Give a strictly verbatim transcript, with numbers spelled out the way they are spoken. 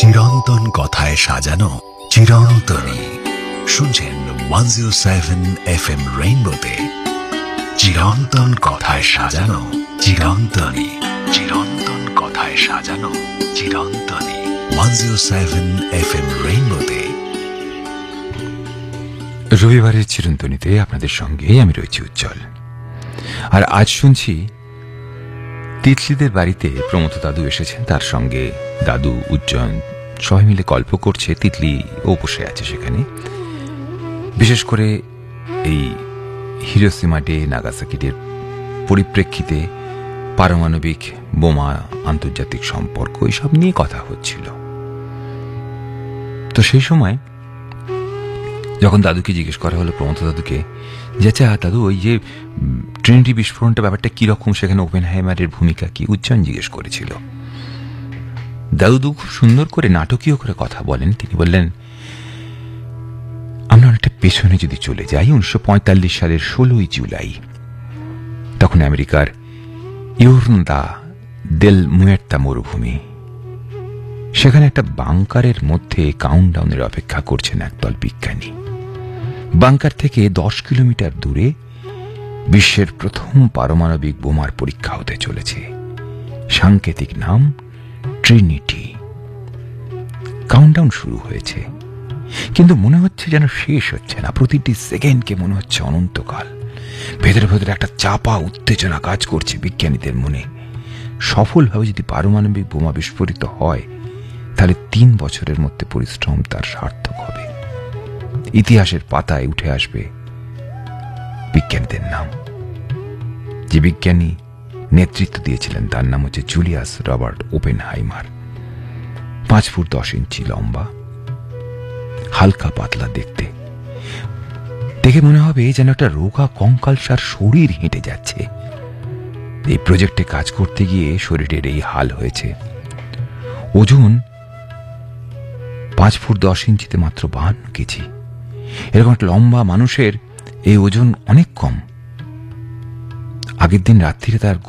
চিরন্তন কথায় সাজানো চিরন্তনী। শুনছেন one zero seven F M রেইনবোতে চিরন্তন কথায় সাজানো চিরন্তনী। চিরন্তন কথায় সাজানো চিরন্তনী। One zero seven F M রেইনবোতে রবিবারের চিরন্তনীতে আপনাদের সঙ্গে আমি রয়েছি উজ্জ্বল। আর আজ শুনছি তিতলিদের বাড়িতে প্রমথ দাদু এসেছেন, তার সঙ্গে দাদু উজ্জয়ন সবাই মিলে গল্প করছে। তিতলি ও বসে আছে সেখানে। বিশেষ করে এই হিরোশিমা ডে নাগাসাকি ডের পরিপ্রেক্ষিতে পারমাণবিক বোমা, আন্তর্জাতিক সম্পর্ক এইসব নিয়ে কথা হচ্ছিল। তো সেই সময় যখন দাদুকে জিজ্ঞেস করা হলো, প্রমথ দাদুকে, যে আচ্ছা দাদু, ওই যে ট্রিনিটি বিস্ফোরণটা ব্যাপারটা কিরকম, সেখানে ওপেনহাইমারের ভূমিকা কি, উজ্জয়ন জিজ্ঞেস করেছিল। দাদু খুব সুন্দর করে নাটকীয় করে কথা বলেন। তিনি বললেন, আমরা অনেকটা পেছনে যদি চলে যাই, উনিশশো পঁয়তাল্লিশ সালের ষোলোই জুলাই, তখন আমেরিকার ইউরনদা দেল মুয়ের্তা মরুভূমি, সেখানে একটা বাংকারের মধ্যে কাউন্টডাউনের অপেক্ষা করছেন একদল বিজ্ঞানী। বাংকার থেকে দশ কিলোমিটার দূরে বিশ্বের প্রথম পারমাণবিক বোমার পরীক্ষা হতে চলেছে। সাংকেতিক নাম ট্রিনিটি। কাউন্টডাউন শুরু হয়েছে, কিন্তু মনে হচ্ছে যেন শেষ হচ্ছে না। প্রতিটি সেকেন্ডকে মনে হচ্ছে অনন্তকাল। ভেতরে ভেতরে একটা চাপা উত্তেজনা কাজ করছে বিজ্ঞানীদের মনে। সফলভাবে যদি পারমাণবিক বোমা বিস্ফোরিত হয়, তাহলে তিন বছরের মধ্যে পরিশ্রম তার সার্থক হবে। ইতিহাসের পাতায় উঠে আসবে বিজ্ঞানীদের নাম। যে বিজ্ঞানী নেতৃত্ব দিয়েছিলেন তার নাম হচ্ছে জুলিয়াস রবার্ট ওপেনহাইমার। পাঁচ ফুট দশ ইঞ্চি লম্বা, হালকা পাতলা দেখতে। দেখে মনে হবে যেন একটা রোগা কঙ্কালসার শরীর হেঁটে যাচ্ছে। এই প্রজেক্টে কাজ করতে গিয়ে শরীরের এই হাল হয়েছে। ওজন পাঁচ ফুট দশ ইঞ্চিতে মাত্র বাহান্ন কেজি। এরকম একটা লম্বা মানুষের এই ওজন অনেক কম। আগের দিন রাত্রিরে তার